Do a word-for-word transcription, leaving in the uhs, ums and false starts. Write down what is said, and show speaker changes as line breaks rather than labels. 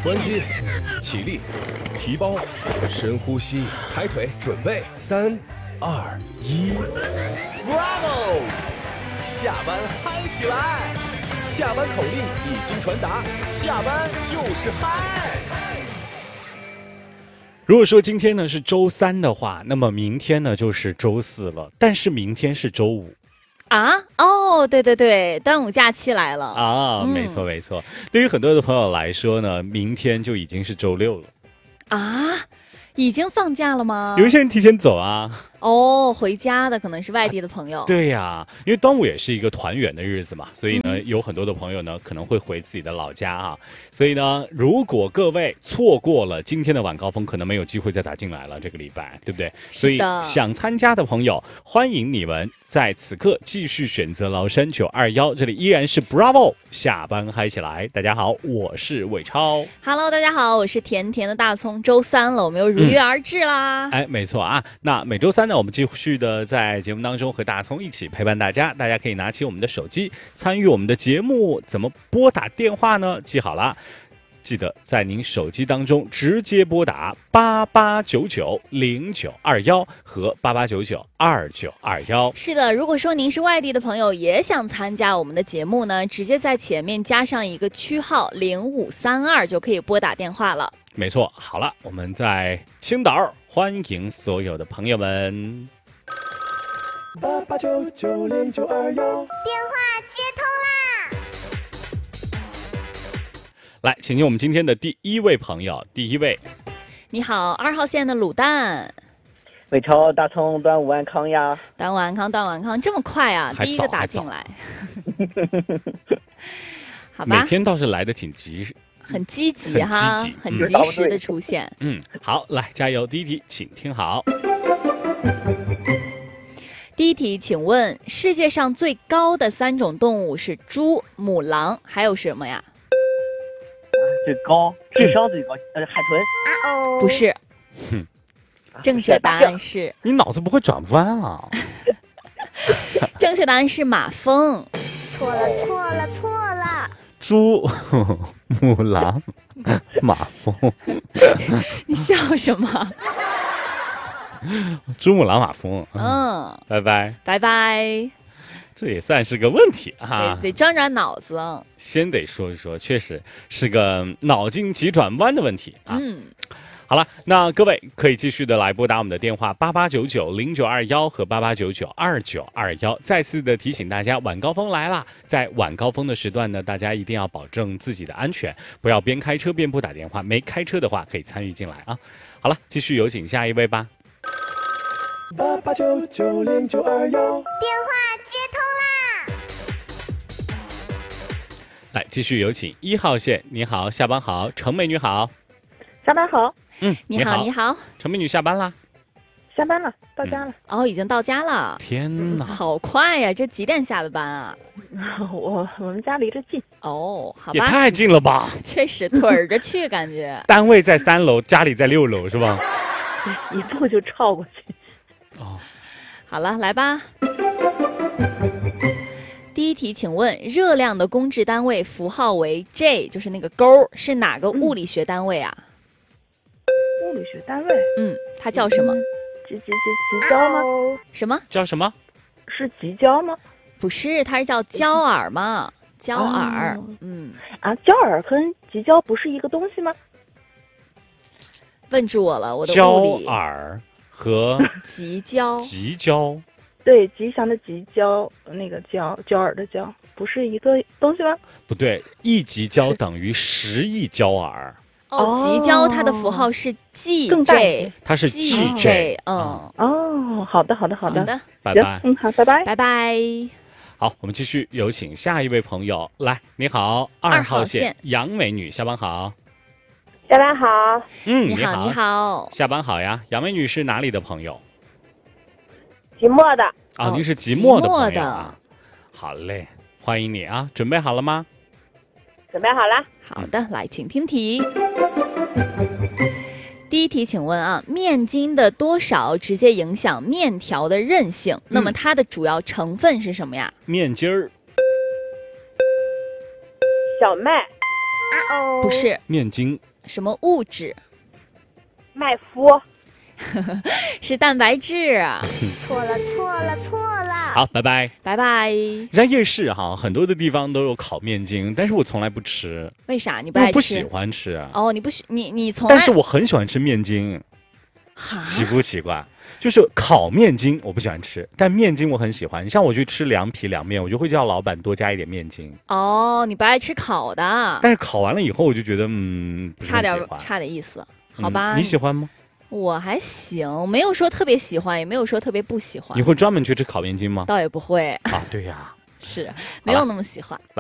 关机，起立，提包，深呼吸，抬腿，准备，三、二、一 ，Bravo！ 下班嗨起来！下班口令已经传达，下班就是嗨。
如果说今天呢是周三的话，那么明天呢就是周四了，但是明天是周五。
啊哦，对对对，端午假期来了
啊，嗯、没错没错。对于很多的朋友来说呢，明天就已经是周六了。
啊，已经放假了吗？
有一些人提前走啊。
哦，回家的可能是外地的朋友。
对呀、啊，因为端午也是一个团圆的日子嘛，所以呢，嗯、有很多的朋友呢可能会回自己的老家啊。所以呢，如果各位错过了今天的晚高峰，可能没有机会再打进来了，这个礼拜，对不对？所以想参加的朋友，欢迎你们在此刻继续选择崂山九二一，这里依然是 Bravo 下班嗨起来。大家好，我是伟超。
Hello， 大家好，我是甜甜的大葱。周三了，我们又如约而至啦。
嗯、哎，没错啊。那每周三呢，我们继续的在节目当中和大葱一起陪伴大家。大家可以拿起我们的手机参与我们的节目。怎么拨打电话呢？记好了。记得在您手机当中直接拨打八八九九零九二幺和八八九九二九二幺。
是的，如果说您是外地的朋友，也想参加我们的节目呢，直接在前面加上一个区号零五三二就可以拨打电话了。
没错，好了，我们在青岛欢迎所有的朋友们。
八八九九零九二幺，电
话接通啦！
来，请进我们今天的第一位朋友。第一位，
你好，二号线的卤蛋。
伟超大葱，端午安康呀！
端午安康，端午安康，这么快啊！第一个打进来，好吧？
每天倒是来的挺急，
很积极哈，很及时的出现。
嗯，好，来加油！第一题，请听好。
第一题，请问世界上最高的三种动物是猪、母狼，还有什么呀？
最高，智商最高，呃，海豚。
不是。
哼，
正确答案是。
你脑子不会转弯啊？
正确答案是马蜂。
错了，错了，错了。
猪、母狼、马蜂。
你笑什么？
珠穆朗玛峰。
嗯，
拜拜
拜拜。
这也算是个问题啊，
得得转转脑子。
先得说一说，确实是个脑筋急转弯的问题啊。
嗯，
好了，那各位可以继续的来拨打我们的电话八八九九零九二幺和八八九九二九二幺。再次的提醒大家，晚高峰来了，在晚高峰的时段呢，大家一定要保证自己的安全，不要边开车边拨打电话。没开车的话，可以参与进来啊。好了，继续有请下一位吧。
八八九九零九二幺，电
话接通
啦！
来，继续有请一号线。你好，下班好，程美女好。
下班好。
嗯，
你好，你好，
程美女下班啦？
下班了，到家了。
嗯、哦，已经到家了。
天哪，
好快呀！这几点下的班啊？
我我们家离着近。
哦，好吧。
也太近了吧？
确实，腿儿着去，感觉。
单位在三楼，家里在六楼，是吧？
一步就超过去。
哦，
好了，来吧。第一题，请问热量的公制单位符号为 J， 就是那个勾，是哪个物理学单位啊？
物理学单位？
嗯，它叫什么？
极极极极焦吗？
什么？
叫什么？
是极焦吗？
不是，它是叫焦耳嘛？焦耳。哦、嗯。
啊，焦耳跟极焦不是一个东西吗？
问住我了，我的物理。
焦耳。和
极焦，
极焦，
对，吉祥的吉焦，那个焦焦耳的焦，不是一个东西吗？
不对，一极焦等于十亿焦耳。
哦，极焦它的符号是 G J，
它是 G J。
嗯，
哦，好的，好的，好的，
好的，
拜拜。
嗯，好，拜拜，
拜拜。
好，我们继续有请下一位朋友来。你好，二号线杨美女，下班好。
下班好。
嗯，
你好，你好，
下班好呀。杨美女是哪里的朋友？
即墨的。
啊，您是即墨的朋友啊。好嘞，欢迎你啊！准备好了吗？
准备好了。
好的，来，请听题。第一题，请问啊，面筋的多少直接影响面条的韧性？嗯、那么它的主要成分是什么呀？
面筋儿。
小麦。
哦，
不是
面筋。
什么物质，
麦麸。
是蛋白质啊。
错了错了错了。
好，拜拜。
拜拜。
像夜市哈，很多的地方都有烤面筋，但是我从来不吃。
为啥你不爱吃？
我不喜欢吃啊。
哦，你不喜你你从来，
但是我很喜欢吃面筋，奇不奇怪？就是烤面筋我不喜欢吃，但面筋我很喜欢。你像我去吃凉皮凉面，我就会叫老板多加一点面筋。
哦，你不爱吃烤的，
但是烤完了以后，我就觉得嗯，不是
差点
很喜欢
差点意思，好吧？
嗯，你喜欢吗？
我还行，没有说特别喜欢，也没有说特别不喜欢。
你会专门去吃烤面筋吗？
倒也不会
啊，对呀，
是没有那么喜欢。